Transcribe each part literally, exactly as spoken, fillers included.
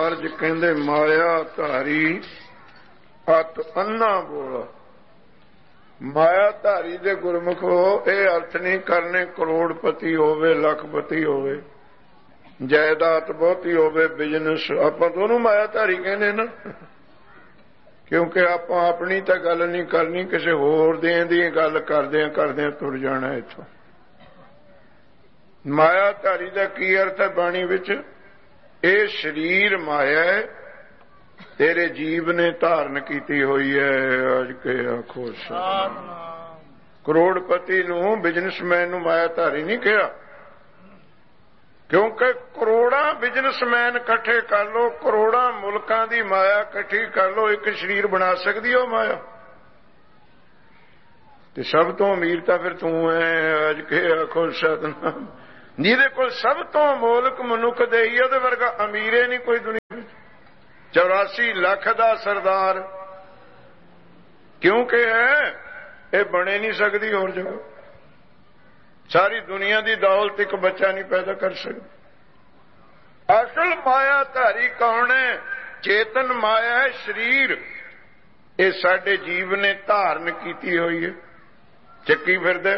ਮਹਾਰਾਜ ਕਹਿੰਦੇ ਮਾਇਆ ਧਾਰੀ ਅਤ ਅੰਨਾ ਬੋਲਾ। ਮਾਇਆ ਧਾਰੀ ਦੇ ਗੁਰਮੁਖੋ ਇਹ ਅਰਥ ਨਹੀਂ ਕਰਨੇ ਕਰੋੜਪਤੀ ਹੋਵੇ, ਲੱਖਪਤੀ ਹੋਵੇ, ਜਾਇਦਾਦ ਬਹੁਤੀ ਹੋਵੇ, ਬਿਜ਼ਨਸ। ਆਪਾਂ ਤਾਂ ਉਹਨੂੰ ਮਾਇਆ ਧਾਰੀ ਕਹਿੰਦੇ ਨਾ, ਕਿਉਂਕਿ ਆਪਾਂ ਆਪਣੀ ਤਾਂ ਗੱਲ ਨਹੀਂ ਕਰਨੀ, ਕਿਸੇ ਹੋਰ ਦੇ ਦੀ ਗੱਲ ਕਰਦਿਆਂ ਕਰਦਿਆਂ ਤੁਰ ਜਾਣਾ ਇੱਥੋਂ। ਮਾਇਆ ਧਾਰੀ ਦਾ ਕੀ ਅਰਥ ਹੈ ਬਾਣੀ ਵਿੱਚ? ਇਹ ਸਰੀਰ ਮਾਇਆ ਹੈ, ਤੇਰੇ ਜੀਵ ਨੇ ਧਾਰਨ ਕੀਤੀ ਹੋਈ ਹੈ। ਅੱਜ ਕੇ ਆਖੋ ਸਤਿਨਾਮ। ਕਰੋੜਪਤੀ ਨੂੰ, ਬਿਜ਼ਨਸਮੈਨ ਨੂੰ ਮਾਇਆ ਧਾਰੀ ਨਹੀਂ ਕਿਹਾ, ਕਿਉਂਕਿ ਕਰੋੜਾਂ ਬਿਜ਼ਨਸਮੈਨ ਇਕੱਠੇ ਕਰ ਲੋ, ਕਰੋੜਾਂ ਮੁਲਕਾਂ ਦੀ ਮਾਇਆ ਇਕੱਠੀ ਕਰ ਲੋ, ਇੱਕ ਸਰੀਰ ਬਣਾ ਸਕਦੀ ਉਹ ਮਾਇਆ? ਤੇ ਸਭ ਤੋਂ ਅਮੀਰ ਤਾਂ ਫਿਰ ਤੂੰ ਹੈ। ਅੱਜ ਕੇ ਆਖੋ ਸਤਿਨਾਮ। ਜਿਹਦੇ ਕੋਲ ਸਭ ਤੋਂ ਮੋਲਕ ਮਨੁੱਖ ਦੇ ਹੀ, ਉਹਦੇ ਵਰਗਾ ਅਮੀਰੇ ਨਹੀਂ ਕੋਈ ਦੁਨੀਆ ਵਿੱਚ। ਚੌਰਾਸੀ ਲੱਖ ਦਾ ਸਰਦਾਰ ਕਿਉਂਕਿ ਹੈ, ਇਹ ਬਣੇ ਨਹੀਂ ਸਕਦੀ ਹੋਰ ਜਗ੍ਹਾ। ਸਾਰੀ ਦੁਨੀਆ ਦੀ ਦੌਲਤ ਇੱਕ ਬੱਚਾ ਨਹੀਂ ਪੈਦਾ ਕਰ ਸਕਦਾ। ਅਸਲ ਮਾਇਆ ਧਾਰੀ ਕੌਣ ਹੈ? ਚੇਤਨ ਮਾਇਆ ਹੈ, ਸਰੀਰ। ਇਹ ਸਾਡੇ ਜੀਵ ਨੇ ਧਾਰਨ ਕੀਤੀ ਹੋਈ ਹੈ, ਚੱਕੀ ਫਿਰਦਾ।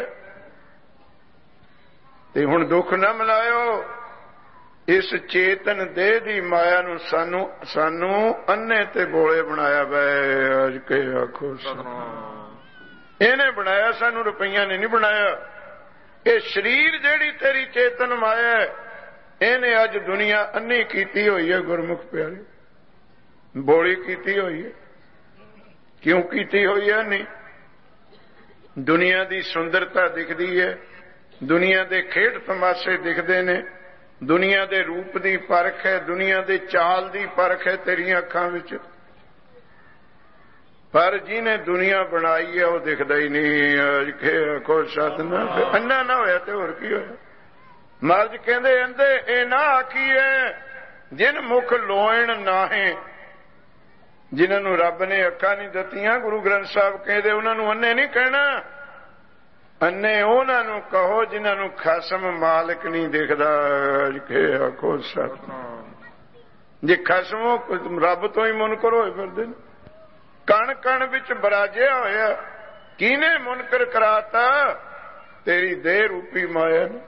ਤੇ ਹੁਣ ਦੁੱਖ ਨਾ ਮਨਾਇਓ, ਇਸ ਚੇਤਨ ਦੇਹ ਦੀ ਮਾਇਆ ਨੂੰ ਸਾਨੂੰ ਸਾਨੂੰ ਅੰਨੇ ਤੇ ਬੋਲੇ ਬਣਾਇਆ ਵੈ। ਅੱਜ ਕੇ ਆਖੋ ਸਤਿਨਾਮ। ਇਹਨੇ ਬਣਾਇਆ, ਸਾਨੂੰ ਰੁਪਈਆਂ ਨੇ ਨਹੀਂ ਬਣਾਇਆ। ਇਹ ਸਰੀਰ ਜਿਹੜੀ ਤੇਰੀ ਚੇਤਨ ਮਾਇਆ ਹੈ, ਇਹਨੇ ਅੱਜ ਦੁਨੀਆ ਅੰਨੀ ਕੀਤੀ ਹੋਈ ਹੈ। ਗੁਰਮੁਖ ਪਿਆਰੇ, ਬੋਲੀ ਕੀਤੀ ਹੋਈ ਹੈ। ਕਿਉਂ ਕੀਤੀ ਹੋਈ ਹੈ? ਨਹੀਂ, ਦੁਨੀਆ ਦੀ ਸੁੰਦਰਤਾ ਦਿਖਦੀ ਹੈ, ਦੁਨੀਆ ਦੇ ਖੇਡ ਤਮਾਸ਼ੇ ਦਿਖਦੇ ਨੇ, ਦੁਨੀਆ ਦੇ ਰੂਪ ਦੀ ਪਰਖ ਹੈ, ਦੁਨੀਆ ਦੇ ਚਾਲ ਦੀ ਪਰਖ ਹੈ ਤੇਰੀਆਂ ਅੱਖਾਂ ਵਿੱਚ। ਪਰ ਜਿਹਨੇ ਦੁਨੀਆ ਬਣਾਈ ਹੈ ਉਹ ਦਿਖਦਾ ਹੀ ਨਹੀਂ। ਅੱਜ ਕੇ ਆਖੋ ਸਤਿਨਾਮ। ਅੰਨਾ ਨਾ ਹੋਇਆ ਤੇ ਹੋਰ ਕੀ ਹੋਇਆ? ਮਹਾਰਾਜ ਕਹਿੰਦੇ ਅੰਦੇ ਇਹ ਨਾ ਆਖੀਏ ਜਿਨ ਮੁਖ ਲੋਇਣ ਨਾਹੇ। ਜਿਨ੍ਹਾਂ ਨੂੰ ਰੱਬ ਨੇ ਅੱਖਾਂ ਨਹੀਂ ਦਿੱਤੀਆਂ, ਗੁਰੂ ਗ੍ਰੰਥ ਸਾਹਿਬ ਕਹਿੰਦੇ ਉਹਨਾਂ ਨੂੰ ਅੰਨੇ ਨਹੀਂ ਕਹਿਣਾ। ਅੰਨੇ ਉਹਨਾਂ ਨੂੰ ਕਹੋ ਜਿਨ੍ਹਾਂ ਨੂੰ ਖਸਮ ਮਾਲਕ ਨਹੀਂ ਦਿਖਦਾ। ਅੱਜ ਕੇ ਆਖੋ ਸਤਿਨਾਮ। ਜੇ ਖਸਮੋਂ ਰੱਬ ਤੋਂ ਹੀ ਮੁਨਕਰ ਹੋਏ ਫਿਰਦੇ ਨੇ, ਕਣ ਕਣ ਵਿੱਚ ਬਰਾਜਿਆ ਹੋਇਆ। ਕਿਹਨੇ ਮੁਨਕਰ ਕਰਾਤਾ? ਤੇਰੀ ਦੇਹ ਰੂਪੀ ਮਾਇਆ ਨੇ।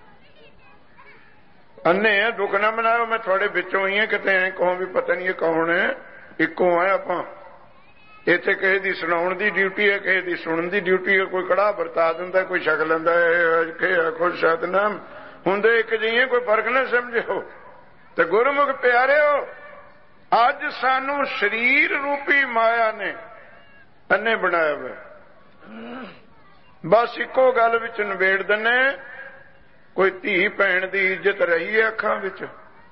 ਅੰਨੇ ਆ, ਦੁੱਖ ਨਾ ਮਨਾਓ। ਮੈਂ ਤੁਹਾਡੇ ਵਿੱਚੋਂ ਹੀ ਹਾਂ, ਕਿਤੇ ਐ ਕਹੋ ਵੀ ਪਤਾ ਨਹੀਂ ਇਹ ਕੌਣ ਹੈ। ਇੱਕੋ ਹੈ ਆਪਾਂ। ਇੱਥੇ ਕਿਸੇ ਦੀ ਸੁਣਾਉਣ ਦੀ ਡਿਊਟੀ ਹੈ, ਕਿਸੇ ਦੀ ਸੁਣਨ ਦੀ ਡਿਊਟੀ ਹੈ। ਕੋਈ ਕੜਾ ਵਰਤਾ ਦਿੰਦਾ, ਕੋਈ ਛਕ ਲੈਂਦਾ ਹੈ। ਅੱਜ ਕੇ ਆਖੋ ਸਤਿਨਾਮ। ਹੁੰਦੇ ਇੱਕ ਜਿਹੀਏ, ਕੋਈ ਫਰਕ ਨਾ ਸਮਝਿਓ। ਤੇ ਗੁਰਮੁਖ ਪਿਆਰਿਓ, ਅੱਜ ਸਾਨੂੰ ਸਰੀਰ ਰੂਪੀ ਮਾਇਆ ਨੇ ਅੰਨੇ ਬਣਾਇਆ ਹੋਇਆ। ਬਸ ਇੱਕੋ ਗੱਲ ਵਿੱਚ ਨਿਬੇੜ ਦਿੰਨੇ, ਕੋਈ ਧੀ ਭੈਣ ਦੀ ਇੱਜ਼ਤ ਰਹੀ ਹੈ ਅੱਖਾਂ ਵਿੱਚ?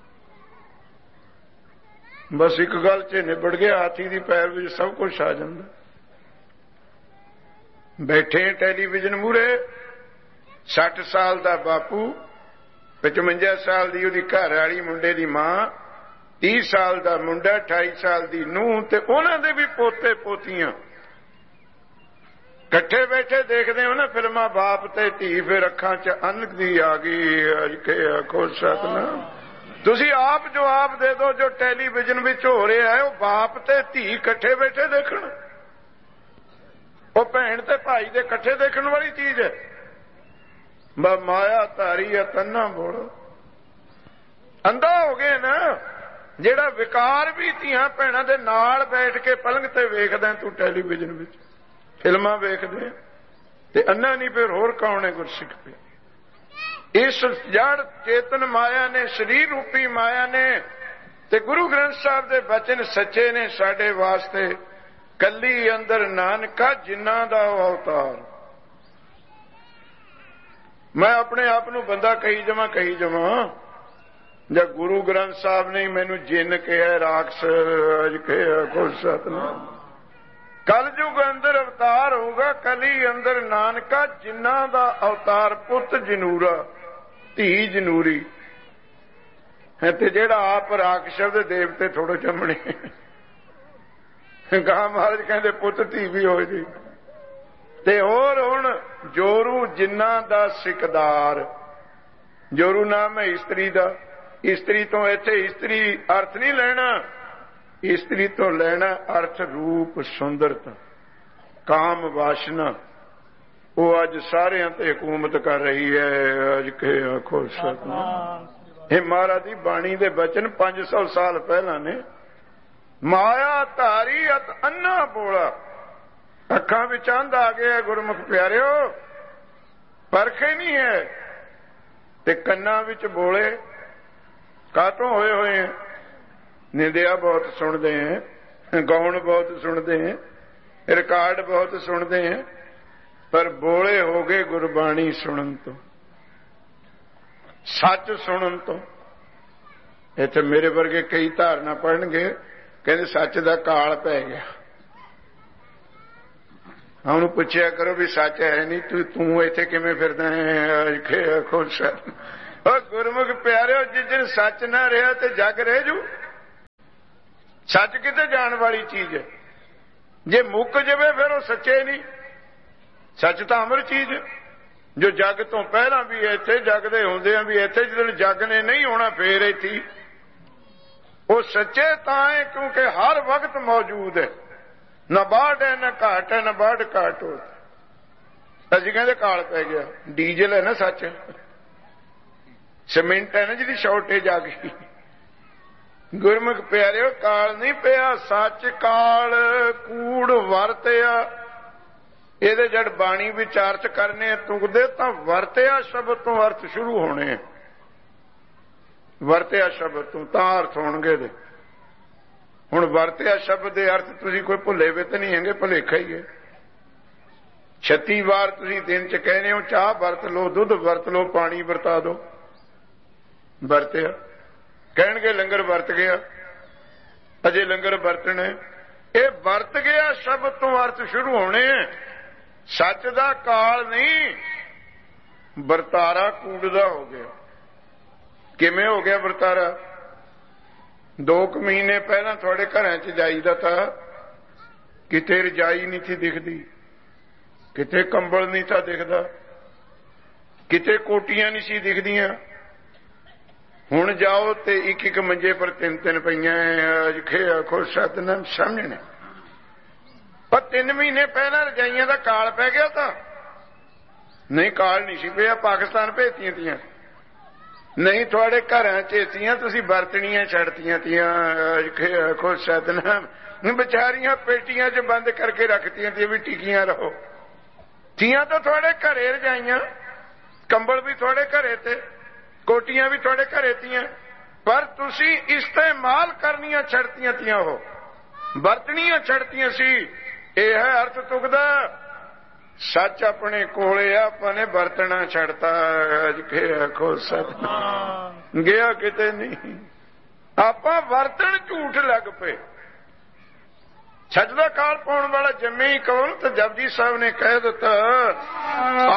ਬਸ ਇੱਕ ਗੱਲ 'ਚ ਨਿਬੜ ਗਿਆ। ਹਾਥੀ ਦੀ ਪੈਰ ਵਿੱਚ ਸਭ ਕੁਝ ਆ ਜਾਂਦਾ। ਬੈਠੇ ਟੈਲੀਵਿਜ਼ਨ ਮੂਹਰੇ, ਸੱਠ ਸਾਲ ਦਾ ਬਾਪੂ, ਪਚਵੰਜਾ ਸਾਲ ਦੀ ਉਹਦੀ ਘਰ ਵਾਲੀ, ਮੁੰਡੇ ਦੀ ਮਾਂ, ਤੀਹ ਸਾਲ ਦਾ ਮੁੰਡਾ, ਅਠਾਈ ਸਾਲ ਦੀ ਨੂੰਹ, ਤੇ ਉਹਨਾਂ ਦੇ ਵੀ ਪੋਤੇ ਪੋਤੀਆਂ ਇਕੱਠੇ ਬੈਠੇ ਦੇਖਦੇ ਹੋ ਨਾ ਫਿਲਮਾਂ। ਬਾਪ ਤੇ ਧੀ, ਫਿਰ ਅੱਖਾਂ 'ਚ ਅਨਕ ਦੀ ਆ ਗਈ। ਅੱਜ ਕੇ ਆਖੋ ਸਤਿਨਾਮ। ਤੁਸੀਂ ਆਪ ਜਵਾਬ ਦੇ ਦਿਓ, ਜੋ ਟੈਲੀਵਿਜ਼ਨ ਵਿੱਚ ਹੋ ਰਿਹਾ ਹੈ ਉਹ ਬਾਪ ਤੇ ਧੀ ਇਕੱਠੇ ਬੈਠੇ ਦੇਖਣ। ਉਹ ਭੈਣ ਤੇ ਭਾਈ ਦੇ ਇਕੱਠੇ ਦੇਖਣ ਵਾਲੀ ਚੀਜ਼ ਹੈ। ਮਾਇਆ ਧਾਰੀ ਹੈ ਤੰਨਾ ਬੋਲ। ਅੰਧਾ ਹੋ ਗਏ ਨਾ, ਜਿਹੜਾ ਵਿਕਾਰ ਵੀ ਧੀਆਂ ਭੈਣਾਂ ਦੇ ਨਾਲ ਬੈਠ ਕੇ ਪਲੰਘ ਤੇ ਵੇਖਦਾ ਤੂੰ ਟੈਲੀਵਿਜ਼ਨ ਵਿੱਚ, ਫਿਲਮਾਂ ਵੇਖਦੇ, ਤੇ ਅੰਨਾ ਨਹੀਂ ਫਿਰ ਹੋਰ ਕੌਣ ਹੈ? ਗੁਰਸਿੱਖ ਪਿਆ। ਇਸ ਜੜ ਚੇਤਨ ਮਾਇਆ ਨੇ, ਸਰੀਰ ਰੂਪੀ ਮਾਇਆ ਨੇ, ਤੇ ਗੁਰੂ ਗ੍ਰੰਥ ਸਾਹਿਬ ਦੇ ਬਚਨ ਸੱਚੇ ਨੇ ਸਾਡੇ ਵਾਸਤੇ। ਕੱਲੀ ਅੰਦਰ ਨਾਨਕਾ ਜਿਨ੍ਹਾਂ ਦਾ ਅਵਤਾਰ। ਮੈਂ ਆਪਣੇ ਆਪ ਨੂੰ ਬੰਦਾ ਕਹੀ ਜਾਵਾਂ ਕਹੀ ਜਾਵਾਂ ਜਾਂ ਗੁਰੂ ਗ੍ਰੰਥ ਸਾਹਿਬ ਨੇ ਮੈਨੂੰ ਜਿੰਨ ਕਿਹਾ, ਰਾਖਸ ਅਜ ਕਿਹਾ। ਕੋ ਸਤਿਨਾਮ। ਕਲਯੁਗ ਅੰਦਰ ਅਵਤਾਰ ਹੋਊਗਾ, ਕਲੀ ਅੰਦਰ ਨਾਨਕਾ ਜਿਨ੍ਹਾਂ ਦਾ ਅਵਤਾਰ। ਪੁੱਤ ਜਨੂਰਾ, ਧੀ ਜਨੂਰੀ ਹੈ, ਤੇ ਜਿਹੜਾ ਆਪ ਰਾਖਸ਼ ਦੇ ਦੇਵਤੇ ਥੋੜੇ ਜੰਮਣੇ। ਗਾ ਮਹਾਰਾਜ ਕਹਿੰਦੇ ਪੁੱਤ ਧੀ ਵੀ ਹੋ ਜੀ। ਤੇ ਹੋਰ ਹੁਣ ਜੋਰੂ ਜਿਨ੍ਹਾਂ ਦਾ ਸਿਕਦਾਰ। ਜੋਰੂ ਨਾਮ ਹੈ ਇਸਤਰੀ ਦਾ, ਇਸਤਰੀ ਤੋਂ ਇੱਥੇ ਇਸਤਰੀ ਅਰਥ ਨਹੀਂ ਲੈਣਾ, ਇਸਤਰੀ ਤੋਂ ਲੈਣਾ ਅਰਥ ਰੂਪ ਸੁੰਦਰਤਾ, ਕਾਮ ਵਾਸ਼ਨਾ। ਉਹ ਅੱਜ ਸਾਰਿਆਂ ਤੇ ਹਕੂਮਤ ਕਰ ਰਹੀ ਹੈ। ਅੱਜ ਕੇ ਆਖੋ ਸਤਿਨਾਮ। ਇਹ ਮਹਾਰਾਜ ਦੀ ਬਾਣੀ ਦੇ ਬਚਨ ਪੰਜ ਸੌ ਸਾਲ ਪਹਿਲਾਂ ਨੇ। ਮਾਇਆ ਧਾਰੀ ਅਤ ਅੰਨਾ ਬੋਲਾ, ਅੱਖਾਂ ਵਿੱਚ ਅੰਧ ਆ ਗਿਆ ਗੁਰਮੁਖ ਪਿਆਰਿਓ, ਪਰਖੇ ਨਹੀਂ ਹੈ। ਤੇ ਕੰਨਾਂ ਵਿੱਚ ਬੋਲੇ ਕਾਤੋਂ ਹੋਏ ਹੋਏ ਹੈ? ਨਿੰਦਿਆ ਬਹੁਤ ਸੁਣਦੇ ਹੈ, ਗਾਉਣ ਬਹੁਤ ਸੁਣਦੇ ਹੈ, ਰਿਕਾਰਡ ਬਹੁਤ ਸੁਣਦੇ ਹੈ, ਪਰ ਬੋਲੇ ਹੋ ਗਏ ਗੁਰਬਾਣੀ ਸੁਣਨ ਤੋਂ, ਸੱਚ ਸੁਣਨ ਤੋਂ। ਇੱਥੇ ਮੇਰੇ ਵਰਗੇ ਕਈ ਧਾਰਨਾ ਪੜਨਗੇ, ਕਹਿੰਦੇ ਸੱਚ ਦਾ ਕਾਲ ਪੈ ਗਿਆ। ਉਹਨੂੰ ਪੁੱਛਿਆ ਕਰੋ ਵੀ ਸੱਚ ਹੈ ਨਹੀਂ, ਤੂੰ ਤੂੰ ਇੱਥੇ ਕਿਵੇਂ ਫਿਰਦਾ ਹੈ? ਖੁਸ਼ ਉਹ ਗੁਰਮੁਖ ਪਿਆਰਿਓ, ਜਿਸ ਦਿਨ ਸੱਚ ਨਾ ਰਿਹਾ ਤੇ ਜੱਗ ਰਹਿ ਜੂ। ਸੱਚ ਕਿਤੇ ਜਾਣ ਵਾਲੀ ਚੀਜ਼ ਹੈ, ਜੇ ਮੁੱਕ ਜਾਵੇ ਫਿਰ ਉਹ ਸੱਚੇ ਨਹੀਂ। ਸੱਚ ਤਾਂ ਅਮਰ ਚੀਜ਼ ਹੈ, ਜੋ ਜੱਗ ਤੋਂ ਪਹਿਲਾਂ ਵੀ ਇੱਥੇ, ਜੱਗ ਦੇ ਹੁੰਦਿਆਂ ਵੀ ਇੱਥੇ, ਜਦੋਂ ਜੱਗ ਨੇ ਨਹੀਂ ਹੋਣਾ ਫੇਰ ਇੱਥੇ। ਉਹ ਸੱਚੇ ਤਾਂ ਹੈ ਕਿਉਂਕਿ ਹਰ ਵਕਤ ਮੌਜੂਦ ਹੈ, ਨਾ ਬਾੜ ਹੈ ਨਾ ਘਾਟ ਹੈ, ਨਾ ਬਾੜ ਘਾਟ ਹੋ। ਅਸੀਂ ਕਹਿੰਦੇ ਕਾਲ ਪੈ ਗਿਆ, ਡੀਜ਼ਲ ਹੈ ਨਾ ਸੱਚ, ਸੀਮੈਂਟ ਹੈ ਨਾ ਜਿਹਦੀ ਸ਼ਾਰਟੇਜ ਆ ਗਈ। ਗੁਰਮੁਖ ਪਿਆਰਿਓ ਕਾਲ ਨਹੀਂ ਪਿਆ, ਸੱਚ ਕਾਲ ਕੂੜ ਵਰਤਿਆ। ਇਹਦੇ ਜੜ ਬਾਣੀ ਵਿੱਚ ਅਰਥ ਕਰਨੇ ਤੁਗਦੇ ਤਾਂ ਵਰਤਿਆ ਸ਼ਬਦ ਤੋਂ ਅਰਥ ਸ਼ੁਰੂ ਹੋਣੇ। ਵਰਤਿਆ ਸ਼ਬਦ ਤੋਂ ਤਾਂ ਅਰਥ ਹੋਣਗੇ ਦੇ। ਹੁਣ ਵਰਤਿਆ ਸ਼ਬਦ ਦੇ ਅਰਥ ਤੁਸੀਂ ਕੋਈ ਭੁੱਲੇ ਵੇ ਤਾਂ ਨਹੀਂ ਹੈਗੇ, ਭੁਲੇਖਾ ਹੀ ਹੈ। ਛੱਤੀ ਵਾਰ ਤੁਸੀਂ ਦਿਨ ਚ ਕਹਿੰਦੇ ਹੋ ਚਾਹ ਵਰਤ ਲਓ, ਦੁੱਧ ਵਰਤ ਲਓ, ਪਾਣੀ ਵਰਤਾ ਦਿਓ, ਵਰਤਿਆ। ਕਹਿਣਗੇ ਲੰਗਰ ਵਰਤ ਗਿਆ, ਅਜੇ ਲੰਗਰ ਵਰਤਣਾ। ਇਹ ਵਰਤ ਗਿਆ ਸ਼ਬਦ ਤੋਂ ਅਰਥ ਸ਼ੁਰੂ ਹੋਣੇ। ਸੱਚ ਦਾ ਕਾਲ ਨਹੀਂ, ਵਰਤਾਰਾ ਕੂੜਦਾ ਹੋ ਗਿਆ। ਕਿਵੇਂ ਹੋ ਗਿਆ ਵਰਤਾਰਾ? ਦੋ ਕੁ ਮਹੀਨੇ ਪਹਿਲਾਂ ਤੁਹਾਡੇ ਘਰਾਂ ਚ ਜਾਈਦਾ ਤਾਂ ਕਿਤੇ ਰਜਾਈ ਨਹੀਂ ਸੀ ਦਿਖਦੀ, ਕਿਤੇ ਕੰਬਲ ਨਹੀਂ ਤਾਂ ਦਿਖਦਾ, ਕਿਤੇ ਕੋਟੀਆਂ ਨਹੀਂ ਸੀ ਦਿਖਦੀਆਂ। ਹੁਣ ਜਾਓ ਤੇ ਇੱਕ ਇੱਕ ਮੰਜੇ ਪਰ ਤਿੰਨ ਤਿੰਨ ਪਈਆਂ। ਅੱਜ ਖੇ ਆਖੋ ਸਤਿਨਾਮ ਸਮਝਣੇ। ਪਰ ਤਿੰਨ ਮਹੀਨੇ ਪਹਿਲਾਂ ਰਜਾਈਆਂ ਦਾ ਕਾਲ ਪੈ ਗਿਆ ਤਾਂ ਨਹੀਂ, ਕਾਲ ਨਹੀਂ ਸੀ ਪਿਆ। ਪਾਕਿਸਤਾਨ ਭੇਜਤੀਆਂ ਤੀਆਂ, ਨਹੀਂ ਤੁਹਾਡੇ ਘਰਾਂ ਚ ਤੀਆਂ ਤੁਸੀਂ ਵਰਤਣੀਆਂ ਛੱਡਤੀਆਂ ਤੀਆਂ। ਅੱਜ ਖੇ ਆਖੋ ਸਤਿਨਾਮ। ਵਿਚਾਰੀਆਂ ਪੇਟੀਆਂ ਚ ਬੰਦ ਕਰਕੇ ਰੱਖਤੀਆਂ ਤੀਆਂ ਵੀ ਟਿਕੀਆਂ ਰਹੋ। ਤੀਆਂ ਤਾਂ ਤੁਹਾਡੇ ਘਰੇ ਰਜਾਈਆਂ, ਕੰਬਲ ਵੀ ਤੁਹਾਡੇ ਘਰੇ ਤੇ, ਕੋਟੀਆਂ ਵੀ ਤੁਹਾਡੇ ਘਰੇ ਤੀਆਂ, ਪਰ ਤੁਸੀਂ ਇਸਤੇਮਾਲ ਕਰਨੀਆਂ ਛੱਡਤੀਆਂ ਤੀਆਂ, ਉਹ ਵਰਤਣੀਆਂ ਛੱਡਤੀਆਂ ਸੀ। ਇਹ ਹੈ ਅਰਥ ਤੁਗਦਾ। ਸੱਚ ਆਪਣੇ ਕੋਲੇ ਆ, ਆਪਾਂ ਨੇ ਵਰਤਣਾ ਛੱਡਤਾ। ਅੱਜ ਕੇ ਆਖੋ ਸਤਿਨਾਮ। ਗਿਆ ਕਿਤੇ ਨਹੀਂ, ਆਪਾਂ ਵਰਤਣ ਝੂਠ ਲੱਗ ਪਏ। ਸੱਚ ਦਾ ਕਾਲ ਪਾਉਣ ਵਾਲਾ ਜੰਮੇ ਹੀ ਕੌਣ? ਤਾਂ ਜਪਜੀ ਸਾਹਿਬ ਨੇ ਕਹਿ ਦਿੱਤਾ